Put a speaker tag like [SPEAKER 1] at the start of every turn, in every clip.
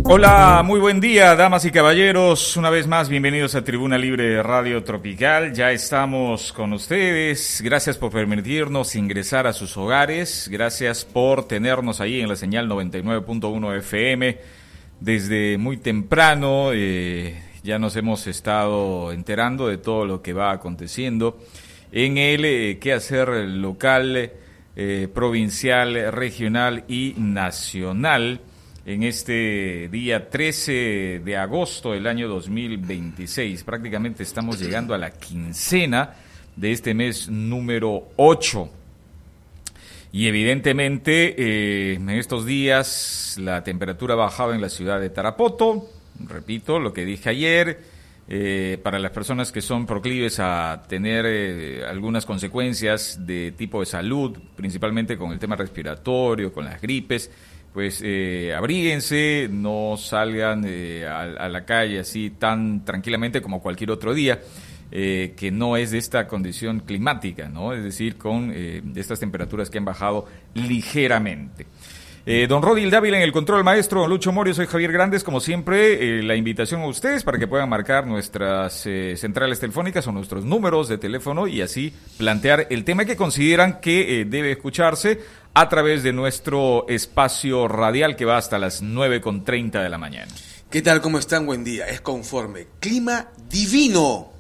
[SPEAKER 1] Hola, muy buen día, damas y caballeros. Una vez más, bienvenidos a Tribuna Libre Radio Tropical. Ya estamos con ustedes. Gracias por permitirnos ingresar a sus hogares. Gracias por tenernos ahí en la señal 99.1 FM. Desde muy temprano ya nos hemos estado enterando de todo lo que va aconteciendo en el quehacer local, provincial, regional y nacional. En este día 13 de agosto del año 2026, prácticamente estamos llegando a la quincena de este mes número 8. Y evidentemente en estos días la temperatura ha bajado en la ciudad de Tarapoto. Repito lo que dije ayer, para las personas que son proclives a tener algunas consecuencias de tipo de salud, principalmente con el tema respiratorio, con las gripes, pues abríguense, no salgan a la calle así tan tranquilamente como cualquier otro día, que no es de esta condición climática, ¿no? Es decir, con estas temperaturas que han bajado ligeramente. Don Rodil Dávila en el control maestro, don Lucho Morio, soy Javier Grandes, como siempre, la invitación a ustedes para que puedan marcar nuestras centrales telefónicas o nuestros números de teléfono y así plantear el tema que consideran que debe escucharse a través de nuestro espacio radial que va hasta las 9:30 de la mañana.
[SPEAKER 2] ¿Qué tal? ¿Cómo están? Buen día. Es conforme. Clima divino,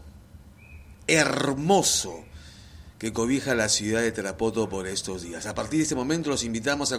[SPEAKER 2] hermoso, que cobija la ciudad de Tarapoto por estos días. A partir de este momento los invitamos a